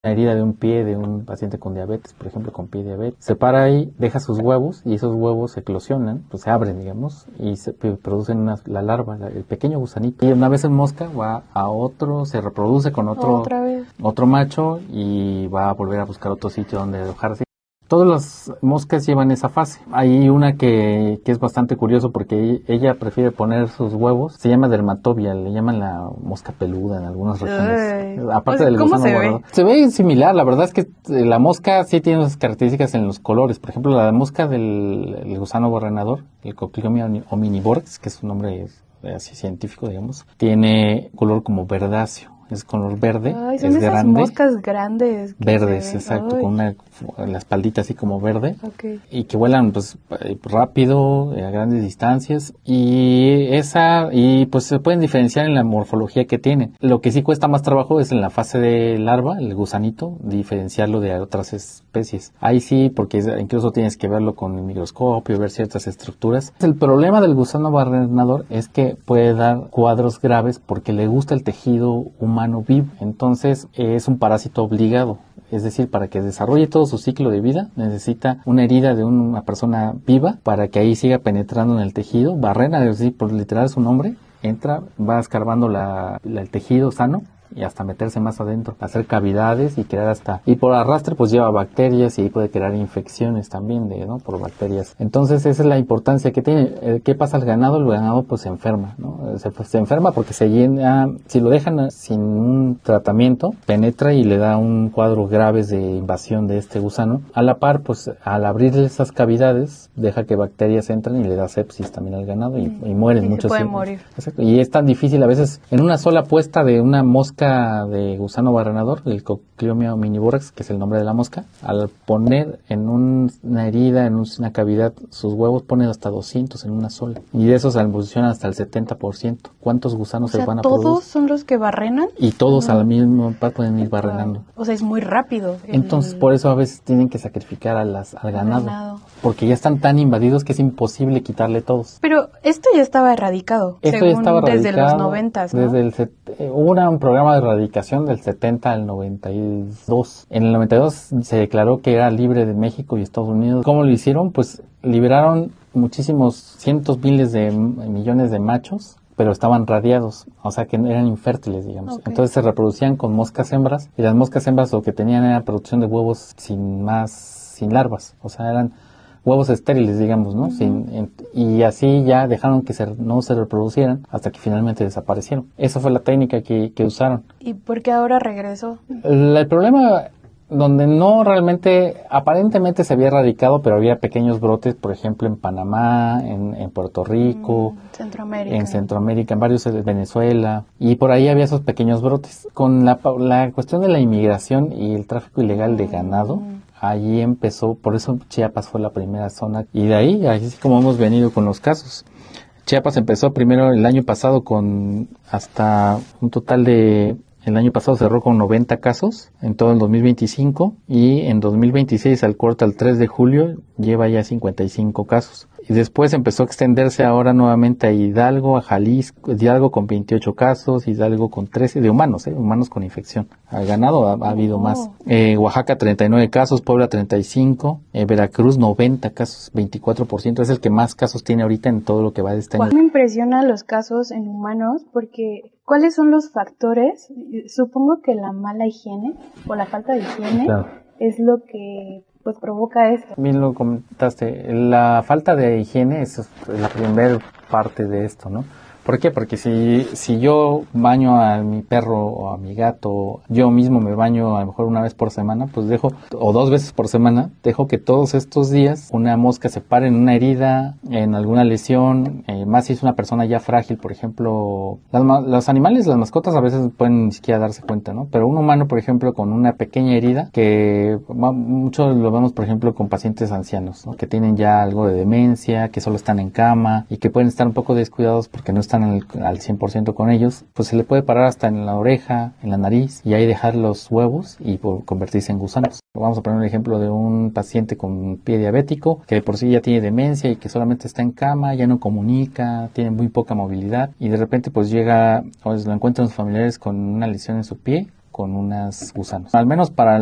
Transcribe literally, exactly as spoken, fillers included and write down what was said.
una herida de un pie de un paciente con diabetes, por ejemplo, con pie diabetes. Se para ahí, deja sus huevos y esos huevos eclosionan, pues se abren, digamos, y se producen una, la larva, la, el pequeño gusanito. Y una vez en mosca va a otro, se reproduce con otro, otra vez, otro macho y va a volver a buscar otro sitio donde alojarse. Todas las moscas llevan esa fase. Hay una que, que es bastante curioso porque ella prefiere poner sus huevos. Se llama dermatobia, le llaman la mosca peluda en algunas regiones. Ay, Aparte pues, del ¿cómo gusano se guardador. ve? Se ve similar, la verdad es que la mosca sí tiene unas características en los colores. Por ejemplo, la mosca del el gusano barrenador, el Cocliomia omnivorax, que es su nombre así científico, digamos, tiene color como verdáceo. Es color verde, Ay, son es esas grande. moscas grandes. Que Verdes, se ven. exacto, Ay. con una, la espaldita así como verde. Okay. Y que vuelan pues rápido, a grandes distancias. Y esa, y pues se pueden diferenciar en la morfología que tienen. Lo que sí cuesta más trabajo es en la fase de larva, el gusanito, diferenciarlo de otras especies. Ahí sí, porque incluso tienes que verlo con el microscopio, ver ciertas estructuras. El problema del gusano barrenador es que puede dar cuadros graves porque le gusta el tejido humano vivo. Entonces es un parásito obligado. Es decir, para que desarrolle todo su ciclo de vida, necesita una herida de una persona viva para que ahí siga penetrando en el tejido. Barrena, es decir, por literal su nombre, entra, va escarbando la, la, el tejido sano y hasta meterse más adentro, hacer cavidades y crear hasta, y por arrastre pues lleva bacterias y ahí puede crear infecciones también de, ¿no? Por bacterias. Entonces esa es la importancia que tiene. Eh, ¿Qué pasa al ganado? El ganado pues se enferma, ¿no? Se, se enferma porque se llena, si lo dejan sin un tratamiento, penetra y le da un cuadro grave de invasión de este gusano. A la par, pues al abrir esas cavidades, deja que bacterias entren y le da sepsis también al ganado y, y mueren y muchos. Se puede morir. Exacto. Y es tan difícil a veces en una sola puesta de una mosca de gusano barrenador, el Cocliomia omnivorax, que es el nombre de la mosca, al poner en un, una herida, en un, una cavidad, sus huevos ponen hasta doscientos en una sola. Y de esos evolucionan hasta el setenta por ciento. ¿Cuántos gusanos o sea, se van a producir? producir? ¿Todos son los que barrenan? Y todos no. al mismo par pueden ir barrenando. O sea, es muy rápido. El... Entonces, por eso a veces tienen que sacrificar a las, al ganado, ganado. Porque ya están tan invadidos que es imposible quitarle todos. Pero esto ya estaba erradicado. Esto según ya estaba erradicado. Desde los noventas, ¿no? Desde el set, hubo una, un programa de erradicación del setenta al noventa y dos. En el noventa y dos se declaró que era libre de México y Estados Unidos. ¿Cómo lo hicieron? Pues liberaron muchísimos cientos miles de millones de machos, pero estaban radiados, o sea que eran infértiles, digamos. Okay. Entonces se reproducían con moscas hembras, y las moscas hembras lo que tenían era producción de huevos sin más, sin larvas, o sea, eran huevos estériles, digamos, ¿no? Uh-huh. Sin, en, y así ya dejaron que se, no se reproducieran hasta que finalmente desaparecieron. Esa fue la técnica que, que usaron. ¿Y por qué ahora regresó? El, el problema... donde no realmente, aparentemente se había erradicado, pero había pequeños brotes, por ejemplo, en Panamá, en, en Puerto Rico, mm, Centroamérica. en Centroamérica, en varios de Venezuela, y por ahí había esos pequeños brotes. Con la, la cuestión de la inmigración y el tráfico ilegal mm. de ganado, allí empezó, por eso Chiapas fue la primera zona, y de ahí, así es como hemos venido con los casos. Chiapas empezó primero el año pasado con hasta un total de... El año pasado cerró con noventa casos en todo el dos mil veinticinco y en dos mil veintiséis, al corte al tres de julio, lleva ya cincuenta y cinco casos. Y después empezó a extenderse ahora nuevamente a Hidalgo, a Jalisco, Hidalgo con veintiocho casos, Hidalgo con trece, de humanos, ¿eh? Humanos con infección. Al ganado ha, ha habido oh. más. Eh, Oaxaca treinta y nueve casos, Puebla treinta y cinco, eh, Veracruz noventa casos, veinticuatro por ciento. Es el que más casos tiene ahorita en todo lo que va de este año. Me impresionan los casos en humanos porque... ¿Cuáles son los factores? Supongo que la mala higiene o la falta de higiene claro. es lo que pues provoca esto. Bien lo comentaste, la falta de higiene es la primera parte de esto, ¿no? ¿Por qué? Porque si, si yo baño a mi perro o a mi gato, yo mismo me baño a lo mejor una vez por semana, pues dejo, o dos veces por semana, dejo que todos estos días una mosca se pare en una herida, en alguna lesión, eh, más si es una persona ya frágil, por ejemplo, las, los animales, las mascotas a veces pueden ni siquiera darse cuenta, ¿no? Pero un humano, por ejemplo, con una pequeña herida, que mucho lo vemos, por ejemplo, con pacientes ancianos, ¿no? Que tienen ya algo de demencia, que solo están en cama y que pueden estar un poco descuidados porque no están están al, al cien por ciento con ellos, pues se le puede parar hasta en la oreja, en la nariz, y ahí dejar los huevos y por convertirse en gusanos. Vamos a poner un ejemplo de un paciente con pie diabético, que de por sí ya tiene demencia y que solamente está en cama, ya no comunica, tiene muy poca movilidad, y de repente pues llega, o lo encuentran sus familiares con una lesión en su pie, con unas gusanos. Al menos para